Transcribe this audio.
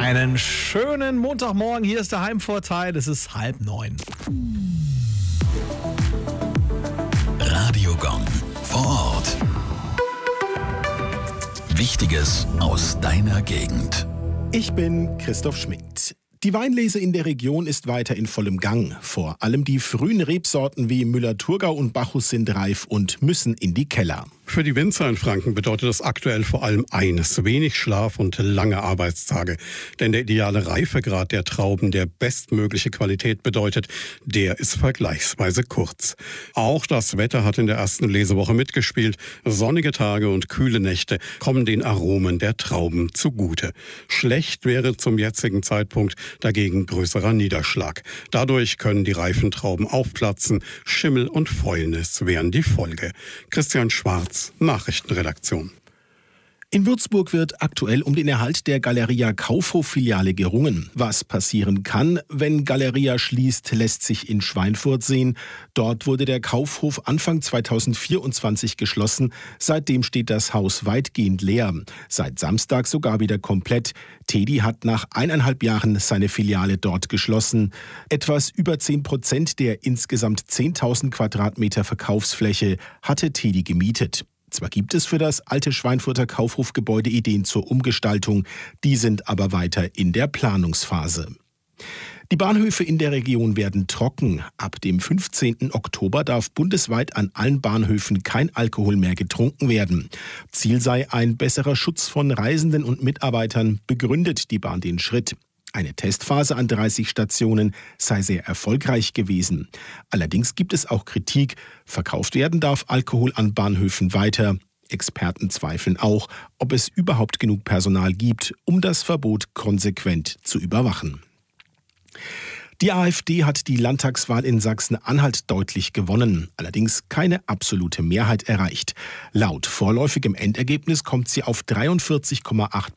Einen schönen Montagmorgen, hier ist der Heimvorteil, es ist 8:30. Radio Gong vor Ort. Wichtiges aus deiner Gegend. Ich bin Christoph Schmidt. Die Weinlese in der Region ist weiter in vollem Gang. Vor allem die frühen Rebsorten wie Müller-Thurgau und Bacchus sind reif und müssen in die Keller. Für die Winzer in Franken bedeutet das aktuell vor allem eines: wenig Schlaf und lange Arbeitstage. Denn der ideale Reifegrad der Trauben, der bestmögliche Qualität bedeutet, der ist vergleichsweise kurz. Auch das Wetter hat in der ersten Lesewoche mitgespielt. Sonnige Tage und kühle Nächte kommen den Aromen der Trauben zugute. Schlecht wäre zum jetzigen Zeitpunkt dagegen größerer Niederschlag. Dadurch können die reifen Trauben aufplatzen. Schimmel und Fäulnis wären die Folge. Christian Schwarz, Nachrichtenredaktion. In Würzburg wird aktuell um den Erhalt der Galeria Kaufhof-Filiale gerungen. Was passieren kann, wenn Galeria schließt, lässt sich in Schweinfurt sehen. Dort wurde der Kaufhof Anfang 2024 geschlossen. Seitdem steht das Haus weitgehend leer. Seit Samstag sogar wieder komplett. Tedi hat nach 1,5 Jahren seine Filiale dort geschlossen. Etwas über 10% der insgesamt 10.000 Quadratmeter Verkaufsfläche hatte Tedi gemietet. Zwar gibt es für das alte Schweinfurter Kaufhofgebäude Ideen zur Umgestaltung, die sind aber weiter in der Planungsphase. Die Bahnhöfe in der Region werden trocken. Ab dem 15. Oktober darf bundesweit an allen Bahnhöfen kein Alkohol mehr getrunken werden. Ziel sei ein besserer Schutz von Reisenden und Mitarbeitern, begründet die Bahn den Schritt. Eine Testphase an 30 Stationen sei sehr erfolgreich gewesen. Allerdings gibt es auch Kritik. Verkauft werden darf Alkohol an Bahnhöfen weiter. Experten zweifeln auch, ob es überhaupt genug Personal gibt, um das Verbot konsequent zu überwachen. Die AfD hat die Landtagswahl in Sachsen-Anhalt deutlich gewonnen, allerdings keine absolute Mehrheit erreicht. Laut vorläufigem Endergebnis kommt sie auf 43,8